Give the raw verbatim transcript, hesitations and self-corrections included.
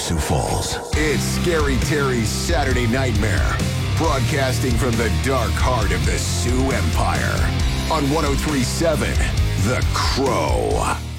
Sioux Falls. It's Scary Terry's Saturday Nightmare, broadcasting from the dark heart of the Sioux Empire on one oh three point seven The Crow.